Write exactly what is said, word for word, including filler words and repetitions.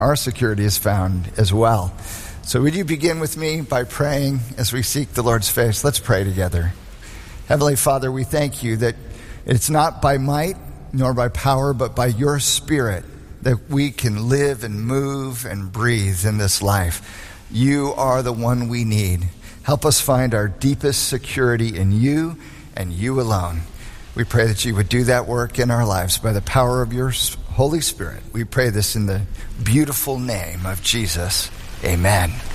our security is found as well. So would you begin with me by praying as we seek the Lord's face? Let's pray together. Heavenly Father, we thank you that it's not by might nor by power, but by your Spirit that we can live and move and breathe in this life. You are the one we need. Help us find our deepest security in you and you alone. We pray that you would do that work in our lives by the power of your Holy Spirit. We pray this in the beautiful name of Jesus. Amen.